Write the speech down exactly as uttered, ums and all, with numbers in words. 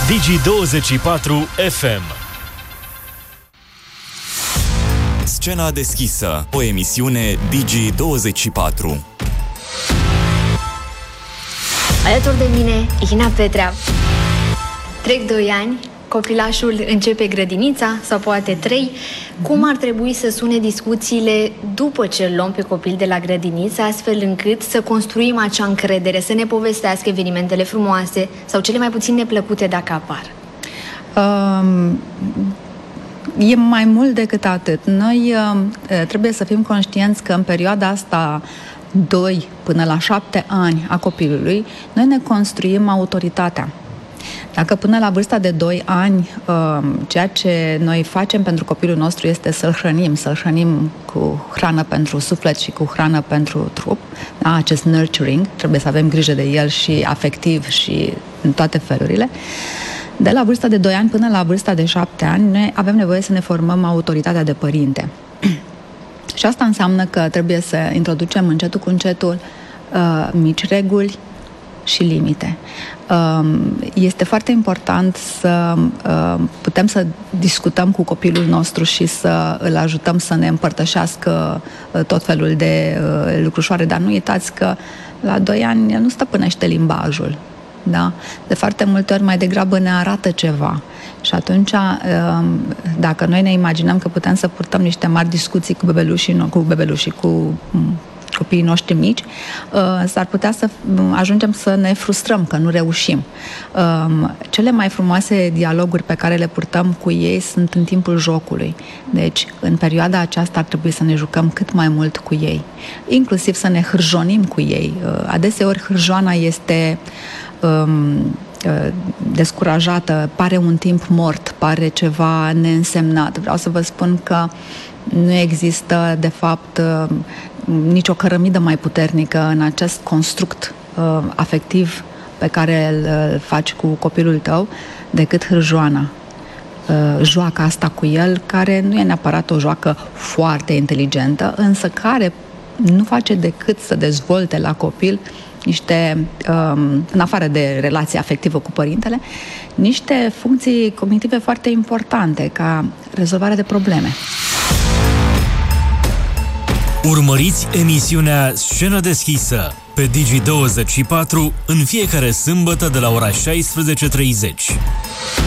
Digi douăzeci și patru F M. Scena deschisă, o emisiune Digi douăzeci și patru. Alături de mine, Ina Petrea. Trec doi ani, copilașul începe grădinița, sau poate trei. Cum ar trebui să sune discuțiile după ce îl luăm pe copil de la grădiniță, astfel încât să construim acea încredere, să ne povestească evenimentele frumoase sau cele mai puțin neplăcute dacă apar? Um... E mai mult decât atât. Noi uh, trebuie să fim conștienți că în perioada asta doi până la șapte ani a copilului, noi ne construim autoritatea. Dacă până la vârsta de doi ani uh, ceea ce noi facem pentru copilul nostru este să-l hrănim, să-l hrănim cu hrană pentru suflet și cu hrană pentru trup, da? Acest nurturing, trebuie să avem grijă de el și afectiv și în toate felurile. De la vârsta de doi ani până la vârsta de șapte ani, noi avem nevoie să ne formăm autoritatea de părinte. Și asta înseamnă că trebuie să introducem încetul cu încetul uh, mici reguli și limite. Uh, este foarte important să uh, putem să discutăm cu copilul nostru și să îl ajutăm să ne împărtășească uh, tot felul de uh, lucrușoare, dar nu uitați că la doi ani nu stăpânește limbajul. Da? De foarte multe ori mai degrabă ne arată ceva și atunci dacă noi ne imaginăm că putem să purtăm niște mari discuții cu bebelușii, cu bebelușii, cu copiii noștri mici, s-ar putea să ajungem să ne frustrăm că nu reușim. Cele mai frumoase dialoguri pe care le purtăm cu ei sunt în timpul jocului. Deci, în perioada aceasta ar trebui să ne jucăm cât mai mult cu ei, inclusiv să ne hârjonim cu ei. Adeseori hârjoana este descurajată, pare un timp mort, pare ceva neînsemnat. Vreau să vă spun că nu există, de fapt, nicio cărămidă mai puternică în acest construct afectiv pe care îl faci cu copilul tău decât hârjoana. Joaca asta cu el, care nu e neapărat o joacă foarte inteligentă, însă care nu face decât să dezvolte la copil niște, în afară de relația afectivă cu părintele, niște funcții cognitive foarte importante, ca rezolvarea de probleme. Urmăriți emisiunea Scenă deschisă pe Digi douăzeci și patru în fiecare sâmbătă de la ora șaisprezece și treizeci.